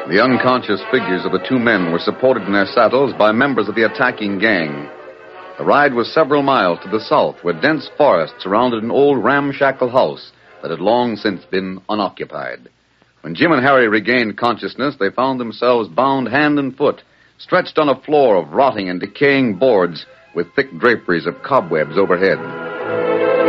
The unconscious figures of the two men were supported in their saddles by members of the attacking gang. The ride was several miles to the south, where dense forest surrounded an old ramshackle house that had long since been unoccupied. When Jim and Harry regained consciousness, they found themselves bound hand and foot, stretched on a floor of rotting and decaying boards with thick draperies of cobwebs overhead.